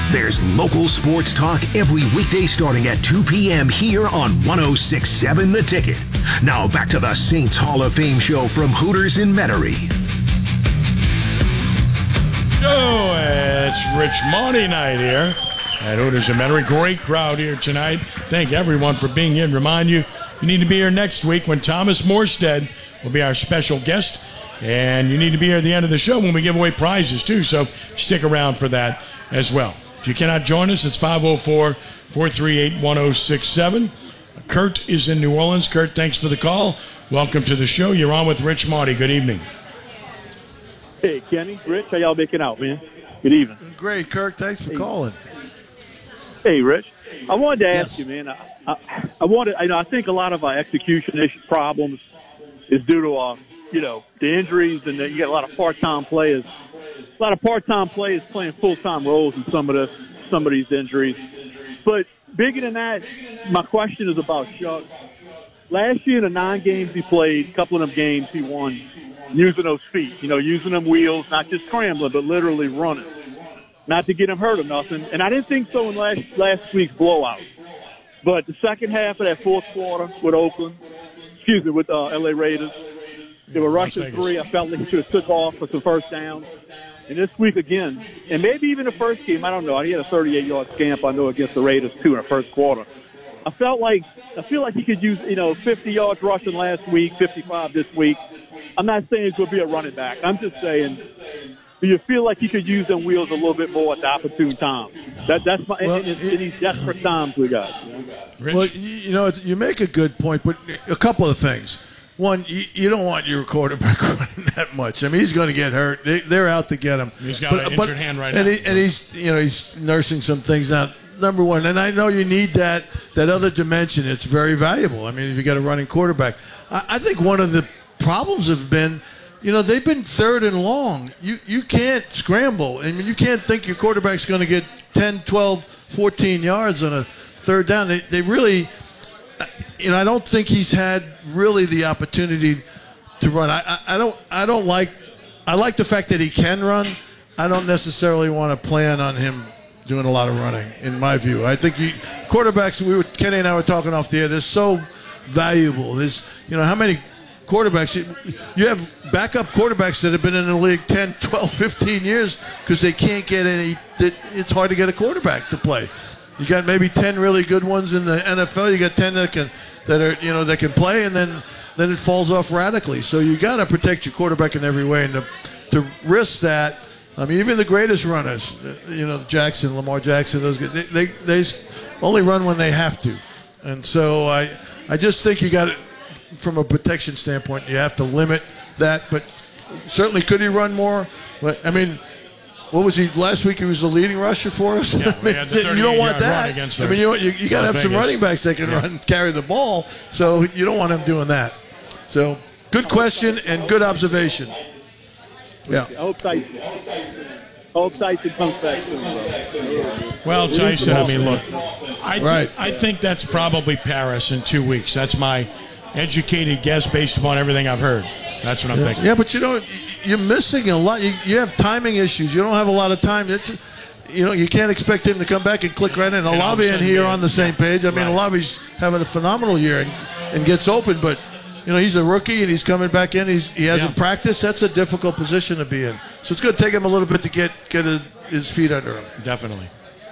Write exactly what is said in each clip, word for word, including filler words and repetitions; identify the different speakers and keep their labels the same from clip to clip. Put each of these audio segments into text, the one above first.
Speaker 1: There's local sports talk every weekday starting at two p.m. here on one oh six point seven The Ticket. Now back to the Saints Hall of Fame show from Hooters in Metairie.
Speaker 2: Oh, it's Rich Monty night here at Hooters in Metairie. Great crowd here tonight. Thank everyone for being here. Remind you, you need to be here next week when Thomas Morstead will be our special guest. And you need to be here at the end of the show when we give away prizes, too. So stick around for that as well. If you cannot join us, it's five oh four, four three eight, one oh six seven. Kurt is in New Orleans. Kurt, thanks for the call. Welcome to the show. You're on with Rich Marty. Good evening.
Speaker 3: Hey, Kenny, Rich, how y'all making out, man? Good evening.
Speaker 4: Great, Kirk. Thanks for
Speaker 3: hey.
Speaker 4: calling.
Speaker 3: Hey, Rich. I wanted to ask
Speaker 4: yes.
Speaker 3: you, man. I, I, I wanted. I know. I think a lot of our execution issue problems is due to, uh, you know, the injuries, and that you get a lot of part-time players. A lot of part-time players playing full-time roles in some of the some of these injuries. But bigger than that, my question is about Chuck. Last year, in the nine games he played, a couple of them games he won using those feet. You know, using them wheels, not just scrambling, but literally running. Not to get him hurt or nothing. And I didn't think so in last last week's blowout. But the second half of that fourth quarter with Oakland, excuse me, with uh, L A Raiders, they were rushing three. I felt like he should have took off for some first downs. And this week again, and maybe even the first game, I don't know. He had a thirty-eight yard scamp, I know, against the Raiders, too, in the first quarter. I felt like, I feel like he could use, you know, fifty yards rushing last week, fifty-five this week. I'm not saying he's going to be a running back. I'm just saying, do you feel like he could use them wheels a little bit more at the opportune time? That, that's my, well, in, in these desperate times we got.
Speaker 4: Well, you know, you make a good point, but a couple of things. One, you, you don't want your quarterback running that much. I mean, he's going to get hurt. They, they're out to get him.
Speaker 2: He's got
Speaker 4: but,
Speaker 2: an injured
Speaker 4: but,
Speaker 2: hand right
Speaker 4: and
Speaker 2: now.
Speaker 4: He, and he's, you know, he's nursing some things now. Number one, and I know you need that that other dimension. It's very valuable. I mean, if you got a running quarterback, I, I think one of the problems have been, you know, they've been third and long. You you can't scramble. I mean, you can't think your quarterback's going to get ten, twelve, fourteen yards on a third down. They they really, you know, I don't think he's had really the opportunity to run. I, I, I don't I don't like I like the fact that he can run. I don't necessarily want to plan on him doing a lot of running, in my view. I think you, quarterbacks, we were Kenny and I were talking off the air, they're so valuable. There's, you know, how many quarterbacks, you, you have backup quarterbacks that have been in the league ten, twelve, fifteen years because they can't get any, it's hard to get a quarterback to play. You got maybe ten really good ones in the N F L, you got ten that can, that are, you know, that can play, and then, then it falls off radically. So you got to protect your quarterback in every way, and to, to risk that, I mean, even the greatest runners, you know, Jackson, Lamar Jackson, those guys, they, they they only run when they have to. And so I I just think you got it from a protection standpoint, you have to limit that. But certainly, could he run more? But I mean, what was he last week? He was the leading rusher for us.
Speaker 2: Yeah,
Speaker 4: I mean, you don't want that. I mean, you you, you got to have some running backs that can yeah. run, carry the ball. So you don't want him doing that. So good question and good observation. Yeah.
Speaker 3: I hope Tyson, I hope Tyson comes back soon, bro.
Speaker 2: Well, Tyson, I mean, look, I, th-
Speaker 4: right.
Speaker 2: I think that's probably Paris in two weeks. That's my educated guess based upon everything I've heard. That's what I'm
Speaker 4: yeah.
Speaker 2: thinking.
Speaker 4: Yeah, but you know, you're missing a lot. You, you have timing issues. You don't have a lot of time. It's, you know, you can't expect him to come back and click right in. Olavi and he are on the same page. I mean, right. Olavi's having a phenomenal year and, and gets open, but you know, he's a rookie and he's coming back in. He's he hasn't yeah. practiced. That's a difficult position to be in. So it's going to take him a little bit to get get his, his feet under him.
Speaker 2: Definitely.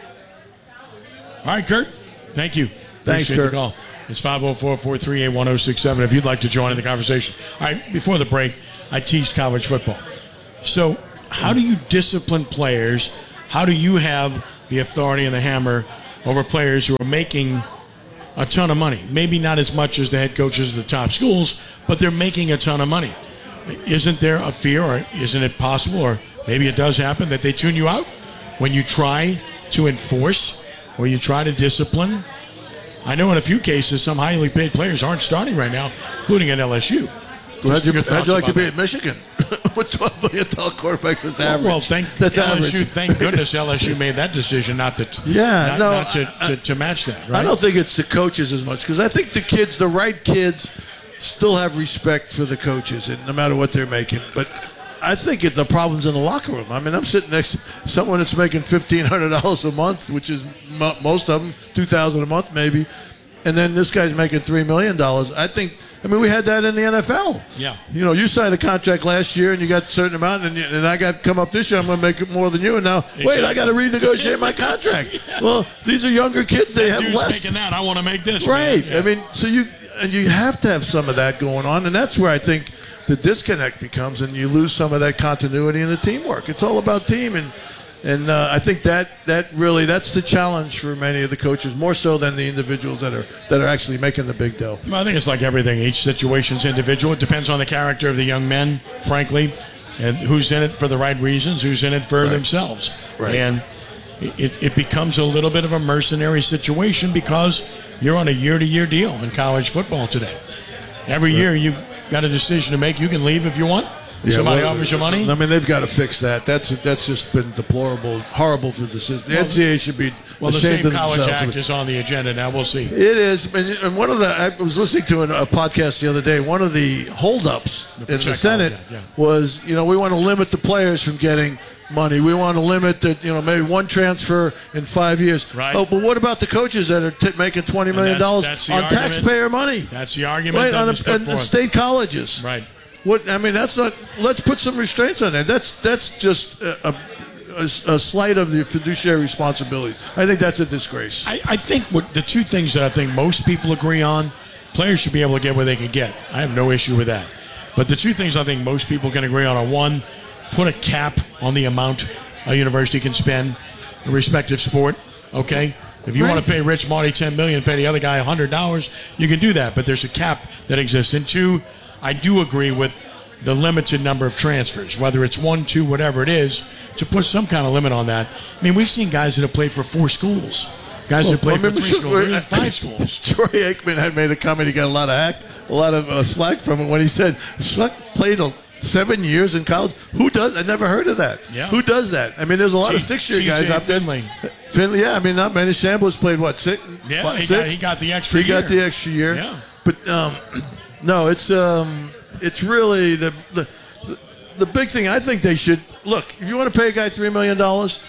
Speaker 2: All right, Kurt. Thank you.
Speaker 4: Thanks,
Speaker 2: Appreciate
Speaker 4: Kurt.
Speaker 2: The call. It's five oh four, four three eight, one oh six seven if you'd like to join in the conversation. All right, before the break, I teased college football. So how do you discipline players? How do you have the authority and the hammer over players who are making a ton of money? Maybe not as much as the head coaches of the top schools, but they're making a ton of money. Isn't there a fear, or isn't it possible, or maybe it does happen, that they tune you out when you try to enforce or you try to discipline? I know in a few cases some highly paid players aren't starting right now, including at L S U.
Speaker 4: Well, how'd you, how'd you like to be that? At Michigan? With twelve million dollars quarterbacks, that's average.
Speaker 2: Well, thank
Speaker 4: that's
Speaker 2: L S U.
Speaker 4: Average.
Speaker 2: Thank goodness L S U made that decision not to,
Speaker 4: yeah,
Speaker 2: not,
Speaker 4: no,
Speaker 2: not to,
Speaker 4: I,
Speaker 2: to, to match that. Right?
Speaker 4: I don't think it's the coaches as much, because I think the kids, the right kids, still have respect for the coaches, and no matter what they're making. But I think it, the problem's in the locker room. I mean, I'm sitting next to someone that's making fifteen hundred dollars a month, which is mo- most of them, two thousand dollars a month maybe, and then this guy's making three million dollars. I think, I mean, we had that in the N F L.
Speaker 2: Yeah.
Speaker 4: You know, you signed a contract last year and you got a certain amount, and, you, and I got come up this year, I'm going to make it more than you, and now, exactly. wait, I got to renegotiate my contract. Yeah. Well, these are younger kids. They
Speaker 2: that
Speaker 4: have less.
Speaker 2: Making that. I want to make this.
Speaker 4: Right.
Speaker 2: Yeah.
Speaker 4: I mean, so you, and you have to have some of that going on, and that's where I think the disconnect becomes, and you lose some of that continuity in the teamwork. It's all about team, and and uh, I think that that really that's the challenge for many of the coaches, more so than the individuals that are that are actually making the big dough.
Speaker 2: Well, I think it's like everything. Each situation's individual. It depends on the character of the young men, frankly, and who's in it for the right reasons, who's in it for right. themselves.
Speaker 4: Right.
Speaker 2: And it, it becomes a little bit of a mercenary situation because you're on a year-to-year deal in college football today. Every right. year you got a decision to make. You can leave if you want.
Speaker 4: Yeah,
Speaker 2: Somebody
Speaker 4: well,
Speaker 2: offers you money.
Speaker 4: I mean, they've got to fix that. That's that's just been deplorable, horrible for the system. The well, N C double A should be
Speaker 2: well,
Speaker 4: ashamed
Speaker 2: the
Speaker 4: of
Speaker 2: same College
Speaker 4: themselves.
Speaker 2: Act is on the agenda now. We'll see.
Speaker 4: It is, and one of the I was listening to a podcast the other day. One of the holdups the in the Senate college, yeah. was, you know, we want to limit the players from getting money. We want to limit that, you know, maybe one transfer in five years.
Speaker 2: Right.
Speaker 4: Oh, but what about the coaches that are t- making twenty million dollars on argument. taxpayer money?
Speaker 2: That's the argument.
Speaker 4: Right,
Speaker 2: that
Speaker 4: on a, and, and state colleges.
Speaker 2: Right.
Speaker 4: What I mean, that's not. Let's put some restraints on that. That's that's just a, a, a slight of the fiduciary responsibilities. I think that's a disgrace.
Speaker 2: I, I think what the two things that I think most people agree on, players should be able to get what they can get. I have no issue with that. But the two things I think most people can agree on are, one, put a cap on the amount a university can spend in respective sport. Okay. If you right. want to pay Rich Marty ten million dollars, pay the other guy one hundred dollars, you can do that. But there's a cap that exists. And two, I do agree with the limited number of transfers, whether it's one, two, whatever it is, to put some kind of limit on that. I mean, we've seen guys that have played for four schools, guys well, that played well, for three schools, even five schools.
Speaker 4: Troy Aikman had made a comment. He got a lot of hack, a lot of uh, slack from it when he said Schleck played a, seven years in college. Who does? I never heard of that.
Speaker 2: Yeah.
Speaker 4: Who does that? I mean, there's a lot G- of six-year guys out there.
Speaker 2: Finley.
Speaker 4: Finley, yeah. I mean, not many. Chambliss played what six?
Speaker 2: Yeah,
Speaker 4: five,
Speaker 2: he,
Speaker 4: six?
Speaker 2: Got, he got the extra.
Speaker 4: He
Speaker 2: year.
Speaker 4: got the extra year.
Speaker 2: Yeah,
Speaker 4: but um, no, it's um. It's really the, the the big thing. I think they should look. If you want to pay a guy three million dollars,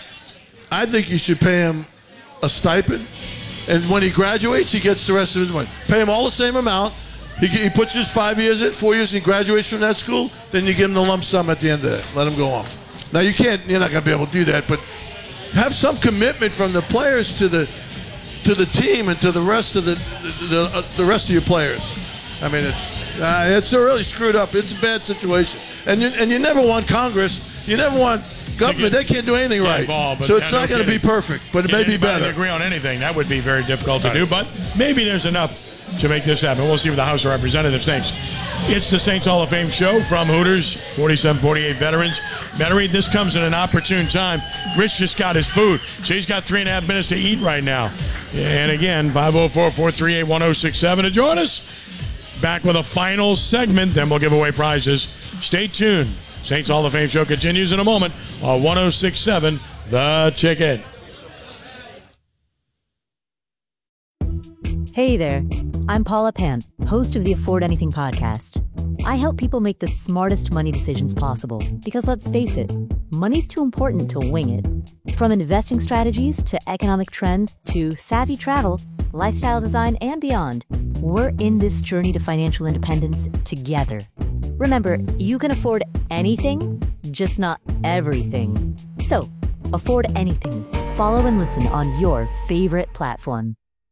Speaker 4: I think you should pay him a stipend, and when he graduates, he gets the rest of his money. Pay him all the same amount. He, he puts his five years in, four years, and he graduates from that school. Then you give him the lump sum at the end of it. Let him go off. Now you can't. You're not going to be able to do that, but have some commitment from the players to the to the team and to the rest of the the, the, uh, the rest of your players. I mean, it's uh, it's really screwed up. It's a bad situation, and you and you never want Congress. You never want government. They can't do anything right. Involved, so it's not going to be perfect, but it may be better.
Speaker 2: If agree on anything, that would be very difficult to right. do. But maybe there's enough to make this happen. We'll see what the House of Representatives thinks. It's the Saints Hall of Fame show from Hooters, forty-seven forty-eight veterans. Battery, this comes at an opportune time. Rich just got his food, so he's got three and a half minutes to eat right now. And again, five oh four, four three eight, one oh six seven to join us. Back with a final segment, then we'll give away prizes. Stay tuned. Saints Hall of Fame show continues in a moment on one oh six seven The Ticket.
Speaker 5: Hey there, I'm Paula Pant, host of the Afford Anything podcast. I help people make the smartest money decisions possible because, let's face it, money's too important to wing it. From investing strategies to economic trends to savvy travel, lifestyle design, and beyond, we're in this journey to financial independence together. Remember, you can afford anything, just not everything. So, afford anything. Follow and listen on your favorite platform.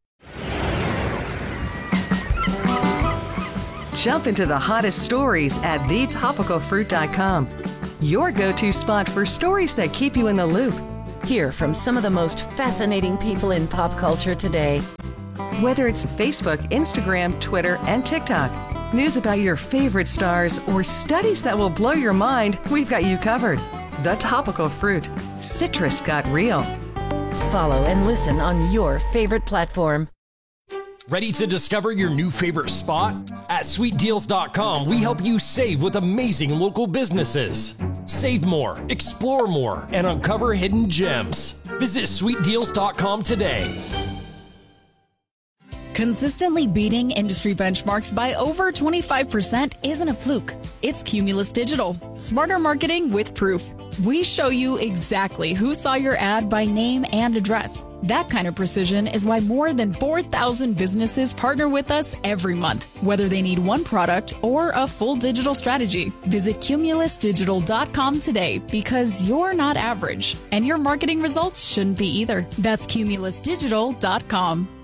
Speaker 6: Jump into the hottest stories at the topical fruit dot com. Your go-to spot for stories that keep you in the loop.
Speaker 7: Hear from some of the most fascinating people in pop culture today.
Speaker 6: Whether it's Facebook, Instagram, Twitter, and TikTok, news about your favorite stars, or studies that will blow your mind, we've got you covered. The Topical Fruit. Citrus got real.
Speaker 7: Follow and listen on your favorite platform.
Speaker 8: Ready to discover your new favorite spot? At sweet deals dot com, we help you save with amazing local businesses. Save more, explore more, and uncover hidden gems. Visit sweet deals dot com today.
Speaker 9: Consistently beating industry benchmarks by over twenty-five percent isn't a fluke. It's Cumulus Digital. Smarter marketing with proof. We show you exactly who saw your ad by name and address. That kind of precision is why more than four thousand businesses partner with us every month, whether they need one product or a full digital strategy. Visit cumulus digital dot com today because you're not average, and your marketing results shouldn't be either. That's cumulus digital dot com.